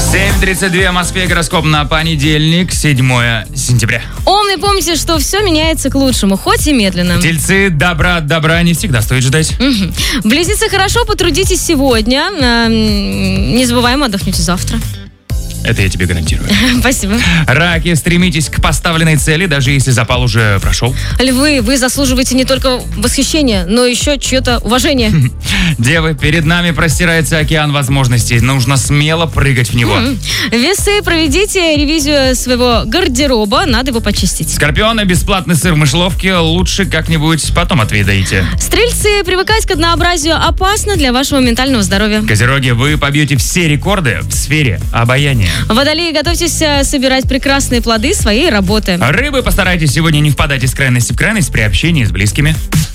7:32 в Москве, гороскоп на понедельник, 7 сентября. Овны, помните, что все меняется к лучшему, хоть и медленно. Тельцы, добра от добра не всегда стоит ждать. Близнецы, хорошо потрудитесь сегодня. Не забываем, отдохнете завтра. Это я тебе гарантирую. Спасибо. Раки, стремитесь к поставленной цели, даже если запал уже прошел. Львы, вы заслуживаете не только восхищения, но еще чье-то уважение. Девы, перед нами простирается океан возможностей. Нужно смело прыгать в него. Весы, проведите ревизию своего гардероба, надо его почистить. Скорпионы, бесплатный сыр в мышеловке, лучше как-нибудь потом отведаете. Стрельцы, привыкать к однообразию опасно для вашего ментального здоровья. Козероги, вы побьете все рекорды в сфере обаяния. Водолеи, готовьтесь собирать прекрасные плоды своей работы. Рыбы, постарайтесь сегодня не впадать из крайности в крайность при общении с близкими.